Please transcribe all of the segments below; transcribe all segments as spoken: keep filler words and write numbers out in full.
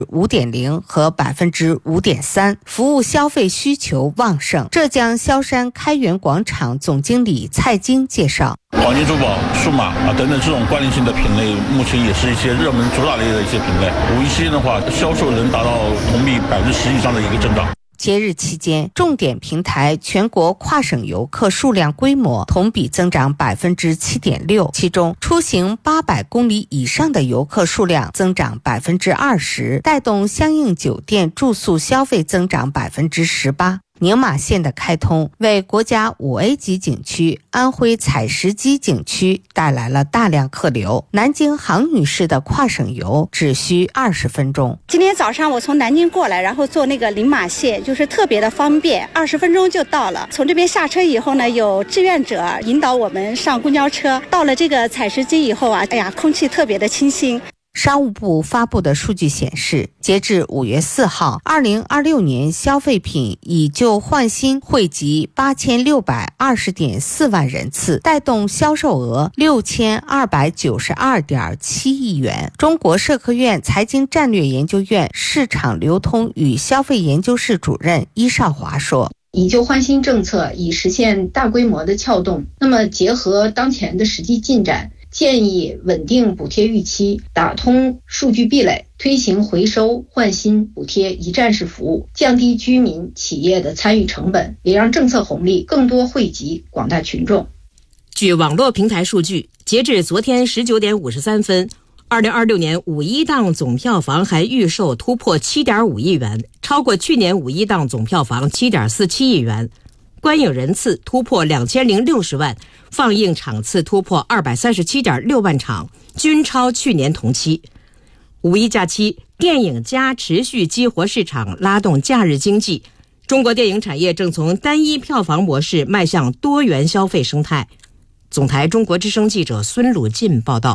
五点零 和 百分之五点三， 服务消费需求旺盛。浙江萧山开元广场总经理蔡京介绍， 黄金珠宝、数码啊等等这种关联性的品类，目前也是一些热门主打类的一些品类。五一期间的话，销售能达到同比百分之十以上的一个增长。 节日期间，重点平台全国跨省游客数量规模同比增长 百分之七点六， 其中出行八百公里以上的游客数量增长 百分之二十， 带动相应酒店住宿消费增长 百分之十八。宁马线的开通为国家 五 A 级景区安徽采石矶景区带来了大量客流。南京杭女士的跨省游只需二十分钟。 今天早上我从南京过来，然后坐那个宁马线，就是特别的方便，二十分钟就到了。从这边下车以后呢，有志愿者引导我们上公交车。到了这个采石矶以后啊，哎呀，空气特别的清新。 商务部发布的数据显示，截至五月四号，二零二六年消费品以旧换新惠及八千六百二十点四万人次，带动销售额六千二百九十二点七亿元。中国社科院财经战略研究院市场流通与消费研究室主任伊少华说， 以旧换新政策以实现大规模的撬动，那么结合当前的实际进展，建议稳定补贴预期，打通数据壁垒，推行回收换新补贴一站式服务，降低居民企业的参与成本，也让政策红利更多惠及广大群众。 据网络平台数据，截至昨天十九点五十三分，二零二六年五一档总票房还预售突破 七点五亿元，超过去年五一档总票房 七点四七亿元。观影人次突破两千零六十万，放映场次突破 二百三十七点六万场，均超去年同期。五一假期，电影加持续激活市场，拉动假日经济。中国电影产业正从单一票房模式迈向多元消费生态。总台中国之声记者孙鲁进报道。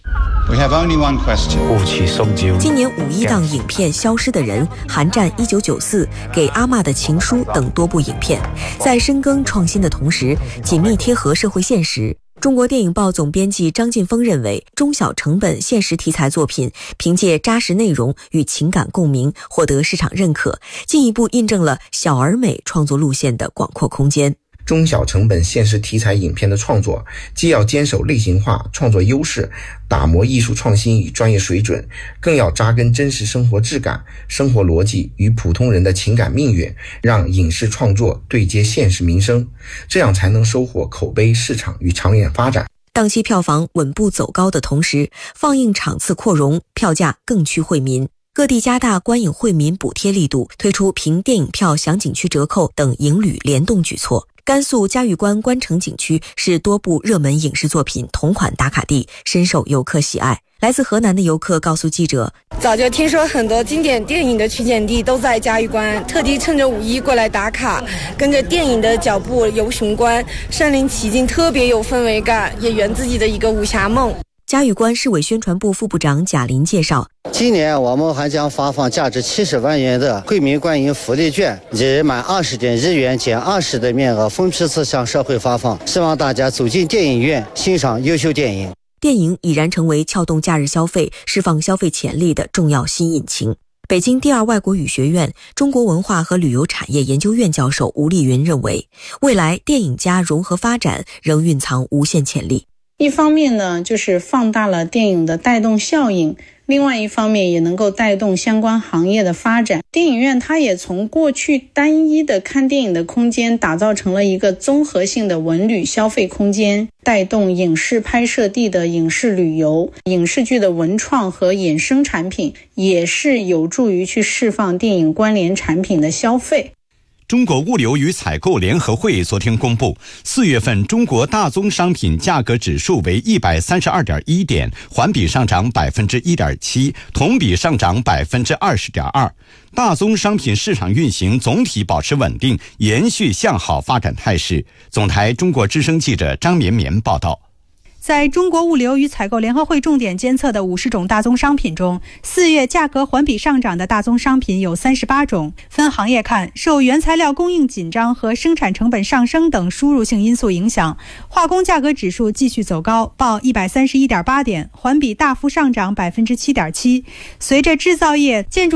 We have only one question. 今年五一档影片《消失的人》、《寒战一九九四》、《给阿嬷的情书》等多部影片，在深耕创新的同时，紧密贴合社会现实。中国电影报总编辑张劲峰认为，中小成本现实题材作品凭借扎实内容与情感共鸣，获得市场认可，进一步印证了小而美创作路线的广阔空间。 中小成本现实题材影片的创作，既要坚守类型化创作优势，打磨艺术创新与专业水准，更要扎根真实生活质感、生活逻辑与普通人的情感命运，让影视创作对接现实民生，这样才能收获口碑、市场与长远发展。 档期票房稳步走高的同时，放映场次扩容，票价更趋惠民。各地加大观影惠民补贴力度，推出凭电影票享景区折扣等影旅联动举措。甘肃嘉峪关关城景区是多部热门影视作品同款打卡地，深受游客喜爱。来自河南的游客告诉记者， 早就听说很多经典电影的取景地都在嘉峪关，特地趁着五一过来打卡，跟着电影的脚步游雄关，身临其境，特别有氛围感，也圆自己的一个武侠梦。 嘉峪关市委宣传部副部长贾林介绍， 今年我们还将发放价值七十万元的惠民观影福利券，以满二十点日元减二十的面额分批次向社会发放，希望大家走进电影院欣赏优秀电影。 电影已然成为撬动假日消费、释放消费潜力的重要新引擎。北京第二外国语学院中国文化和旅游产业研究院教授吴丽云认为，未来电影加融合发展仍蕴藏无限潜力。 一方面呢，就是放大了电影的带动效应，另外一方面也能够带动相关行业的发展。电影院它也从过去单一的看电影的空间，打造成了一个综合性的文旅消费空间，带动影视拍摄地的影视旅游，影视剧的文创和衍生产品，也是有助于去释放电影关联产品的消费。 中国物流与采购联合会昨天公布，四月份中国大宗商品价格指数为一百三十二点一点，环比上涨百分之一点七，同比上涨百分之二十点二。大宗商品市场运行总体保持稳定，延续向好发展态势。总台中国之声记者张绵绵报道。 在中国物流与采购联合会重点监测的五十种大宗商品中，四月价格环比上涨的大宗商品有三十八种。分行业看，受原材料供应紧张和生产成本上升等输入性因素影响，化工价格指数继续走高，报一百三十一点八点，环比大幅上涨百分之七点七。随着制造业、建筑